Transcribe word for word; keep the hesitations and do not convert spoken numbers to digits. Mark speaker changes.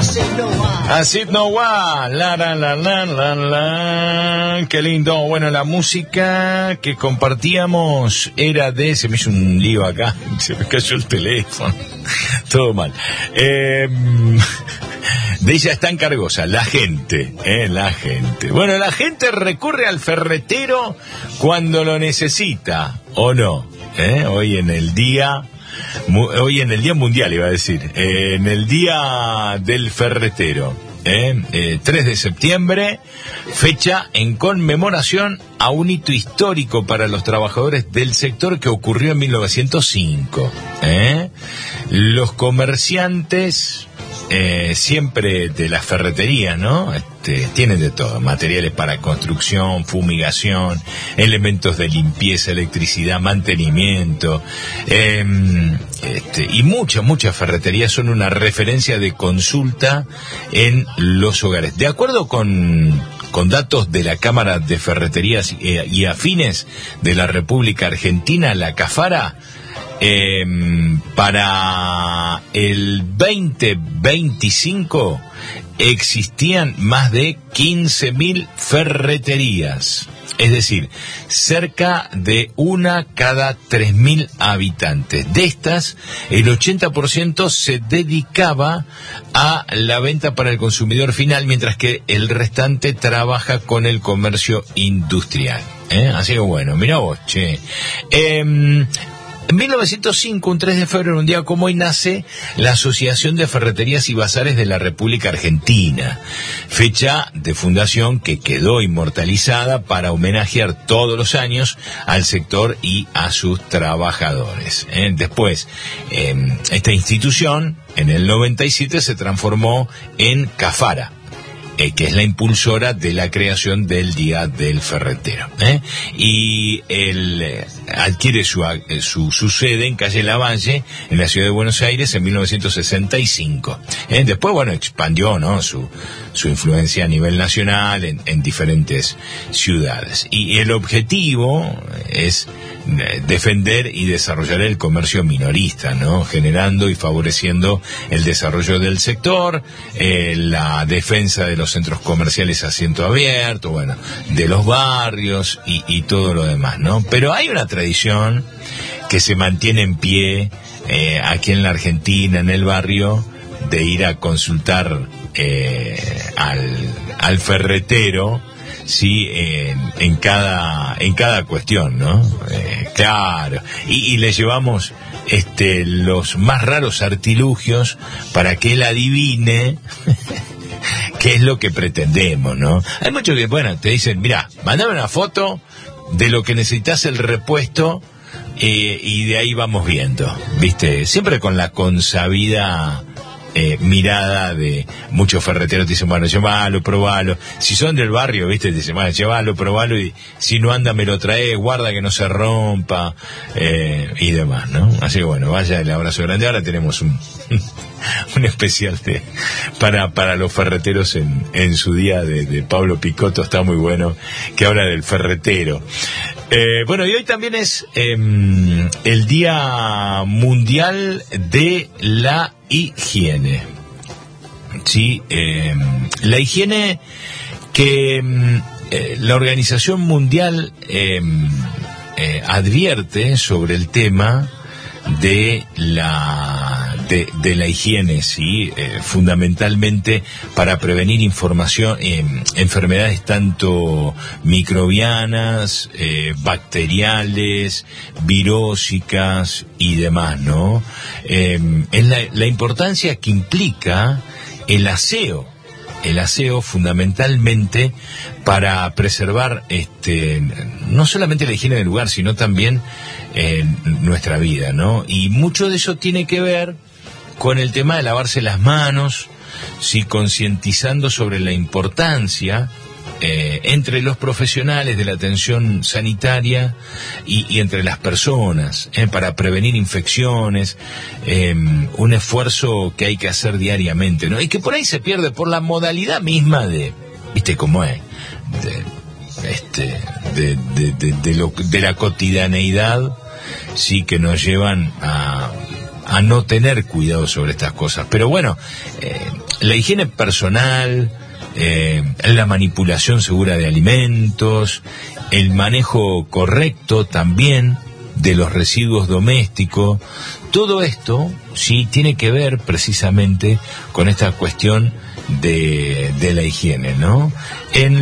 Speaker 1: Así no va, la la la la la la, qué lindo. Bueno, la música que compartíamos era de, se me hizo un lío acá, se me cayó el teléfono, todo mal. Eh, de ella está encargosa, la gente, eh, la gente. Bueno, la gente recurre al ferretero cuando lo necesita, ¿o no? Eh, hoy en el día... Hoy en el Día Mundial, iba a decir, eh, en el Día del Ferretero, eh, eh, tres de septiembre, fecha en conmemoración a un hito histórico para los trabajadores del sector que ocurrió en mil novecientos cinco. Eh. Los comerciantes... Eh, siempre de las ferreterías, ¿no? Este, tienen de todo, materiales para construcción, fumigación, elementos de limpieza, electricidad, mantenimiento, eh, este, y muchas, muchas ferreterías son una referencia de consulta en los hogares. De acuerdo con, con datos de la Cámara de Ferreterías y Afines de la República Argentina, la CAFARA, Eh, para el veinte veinticinco existían más de quince mil ferreterías, es decir, cerca de una cada tres mil habitantes. De estas, el ochenta por ciento se dedicaba a la venta para el consumidor final, mientras que el restante trabaja con el comercio industrial. ¿Eh? Así que bueno, mira vos, che. Eh, En mil novecientos cinco, un tres de febrero, un día como hoy, nace la Asociación de Ferreterías y Bazares de la República Argentina, fecha de fundación que quedó inmortalizada para homenajear todos los años al sector y a sus trabajadores. ¿Eh? Después, eh, esta institución, en el noventa y siete, se transformó en CAFARA, Eh, que es la impulsora de la creación del Día del Ferretero, ¿eh? Y él eh, adquiere su, eh, su, su sede en calle Lavalle, en la ciudad de Buenos Aires, en mil novecientos sesenta y cinco. ¿Eh? Después, bueno, expandió, ¿no?, su, su influencia a nivel nacional en, en diferentes ciudades. Y el objetivo es defender y desarrollar el comercio minorista, ¿no?, generando y favoreciendo el desarrollo del sector, eh, la defensa de los centros comerciales a cielo abierto, bueno, de los barrios y, y todo lo demás, ¿no? Pero hay una tradición que se mantiene en pie eh, aquí en la Argentina, en el barrio, de ir a consultar eh, al, al ferretero, sí, en, en cada en cada cuestión, ¿no? Eh, claro, y, y le llevamos este los más raros artilugios para que él adivine qué es lo que pretendemos, ¿no? Hay muchos que, bueno, te dicen, mira, mandame una foto de lo que necesitas el repuesto, eh, y de ahí vamos viendo, ¿viste? Siempre con la consabida Eh, mirada de muchos ferreteros. Te dicen, bueno, llévalo, probalo. Si son del barrio, viste, te dicen, bueno, llévalo, probalo, y si no anda me lo traes, guarda que no se rompa, eh, y demás, ¿no? Así que bueno, vaya el abrazo grande. Ahora tenemos un un especial de, para para los ferreteros en, en su día de, de Pablo Picotto, está muy bueno, que habla del ferretero. Eh, bueno, y hoy también es eh, el Día Mundial de la Higiene. Sí, eh, la higiene que eh, la Organización Mundial eh, eh, advierte sobre el tema de la de, de la higiene, sí, eh, fundamentalmente para prevenir información eh, enfermedades tanto microbianas, eh, bacteriales, virósicas y demás, ¿no? Eh, es la, la importancia que implica el aseo. El aseo fundamentalmente para preservar este no solamente la higiene del lugar, sino también eh, nuestra vida, ¿no? Y mucho de eso tiene que ver con el tema de lavarse las manos, sí, concientizando sobre la importancia eh, entre los profesionales de la atención sanitaria y, y entre las personas, eh, para prevenir infecciones, eh, un esfuerzo que hay que hacer diariamente, ¿no? Y que por ahí se pierde por la modalidad misma de, ¿viste cómo es? De, este, de, de, de, de, lo, de la cotidianeidad, sí, que nos llevan a... a no tener cuidado sobre estas cosas. Pero bueno, eh, la higiene personal, eh, la manipulación segura de alimentos, el manejo correcto también de los residuos domésticos, todo esto sí tiene que ver precisamente con esta cuestión de, de la higiene, ¿no? En